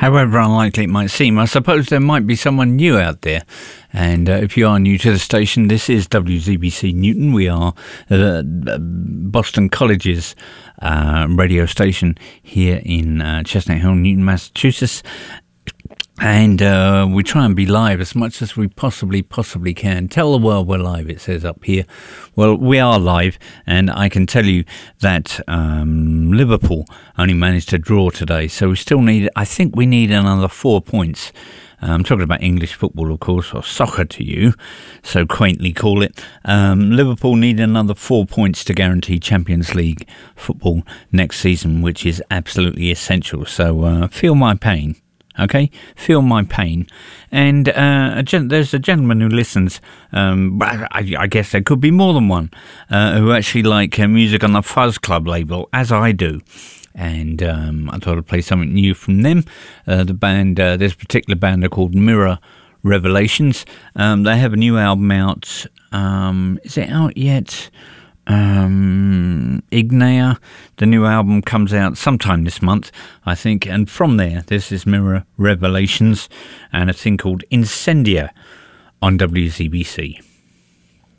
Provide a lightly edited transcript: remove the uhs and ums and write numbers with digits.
However unlikely it might seem, I suppose there might be someone new out there. And if you are new to the station, this is WZBC Newton. We are Boston College's radio station here in Chestnut Hill, Newton, Massachusetts. And we try and be live as much as we possibly can. Tell the world we're live, it says up here. Well, we are live, and I can tell you that Liverpool only managed to draw today, so we still need, I think we need another 4 points. I'm talking about English football, of course, or soccer to you, so quaintly call it. Liverpool need another 4 points to guarantee Champions League football next season, which is absolutely essential. So feel my pain. Okay, feel my pain. And there's a gentleman who listens, I guess there could be more than one, who actually like music on the Fuzz Club label, as I do. And I thought I'd play something new from them. The band, this particular band are called Mirror Revelations. They have a new album out. Is it out yet? Ignea, the new album comes out sometime this month, I think, and from there, this is Mirror Revelations and a thing called Incendia on WZBC.